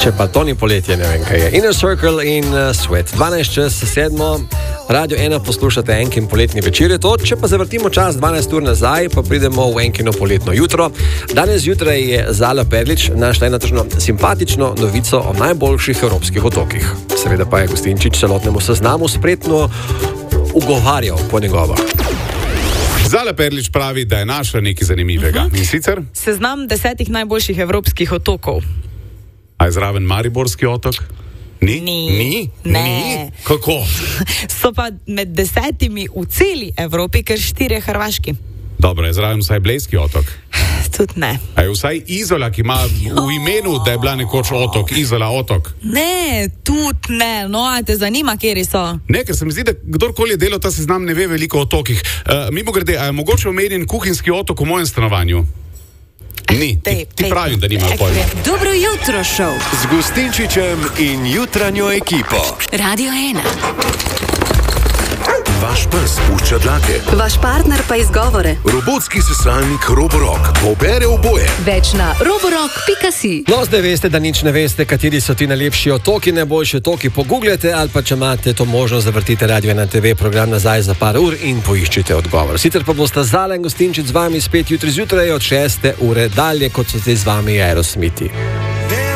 Če pa to ni poletje, ne vem kaj je. Inner Circle in Sweat. 12:07, Radio 1 poslušate Enkin poletni večer je to. Če pa zavrtimo čas 12 ur nazaj, pa pridemo v Enkino poletno jutro. Danes zjutraj je Zala Perlič našla eno tržno simpatično novico o najboljših evropskih otokih. Seveda pa je Gustinčič celotnemu seznamu spretno ugovarjal po njegovo. Zala Perlič pravi, da je našla nekaj zanimivega. In sicer? Seznam 10 najboljših evropskih otokov. A je zraven Mariborski otok? Ni? Ne. Kako? So pa med 10 v celi Evropi, ker 4 hrvaški. Dobro, je zraven vsaj Blejski otok? Tudi ne. A je vsaj Izola, ki ima v imenu, da je bila nekoč otok, Izola otok? Ne, tudi ne. No, a te zanima, kjeri so? Ne, ker se mi zdi, da kdorkoli je delal ta seznam, ne ve veliko o otokih. Mimogrede, a je mogoče omenjen kuhinjski otok v mojem stanovanju? Ni, ti pravim, da nima pojma. Dobro jutro, šov. Z Gustinčičem in jutranjo ekipo. Radio 1. Vaš pes pušča dlake. Vaš partner pa izgovore. Robotski sesalnik Roborock pobere oboje. Več na roborock.si. No, zdaj veste, da nič ne veste, kateri so ti najlepši otoki, najboljši otoki. Pogooglete ali pa, če imate to možnost, zavrtite Radio 1 TV program nazaj za par ur in poiščite odgovor. Sicer pa bosta Zala in Gustinčič z vami spet jutri zjutraj od 6. ure dalje, kot so zdaj z vami Aerosmithi.